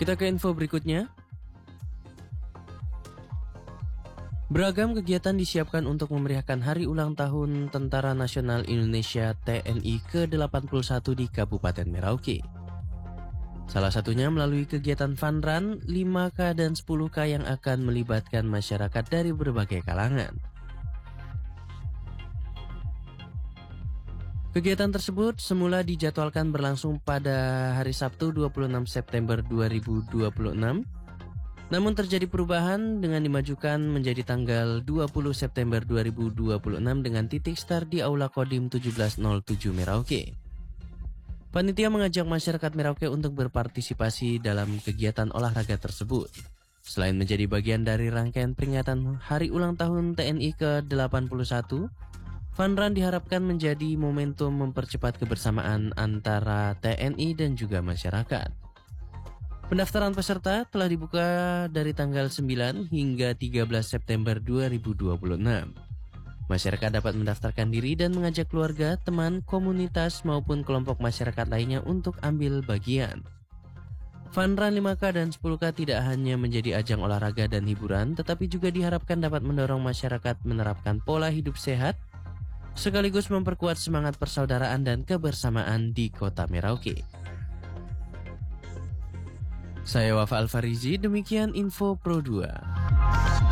Kita ke info berikutnya. Beragam kegiatan disiapkan untuk memeriahkan Hari Ulang Tahun Tentara Nasional Indonesia TNI ke-81 di Kabupaten Merauke. Salah satunya melalui kegiatan Fun Run 5K dan 10K yang akan melibatkan masyarakat dari berbagai kalangan. Kegiatan tersebut semula dijadwalkan berlangsung pada hari Sabtu 26 September 2026, namun terjadi perubahan dengan dimajukan menjadi tanggal 20 September 2026 dengan titik start di Aula Kodim 1707 Merauke. Panitia mengajak masyarakat Merauke untuk berpartisipasi dalam kegiatan olahraga tersebut. Selain menjadi bagian dari rangkaian peringatan Hari Ulang Tahun TNI ke-81, Fun Run diharapkan menjadi momentum mempercepat kebersamaan antara TNI dan juga masyarakat. Pendaftaran peserta telah dibuka dari tanggal 9 hingga 13 September 2026. Masyarakat dapat mendaftarkan diri dan mengajak keluarga, teman, komunitas maupun kelompok masyarakat lainnya untuk ambil bagian. Fun Run 5K dan 10K tidak hanya menjadi ajang olahraga dan hiburan, tetapi juga diharapkan dapat mendorong masyarakat menerapkan pola hidup sehat, sekaligus memperkuat semangat persaudaraan dan kebersamaan di Kota Merauke. Saya Wafa Alfarizi, demikian info Pro 2.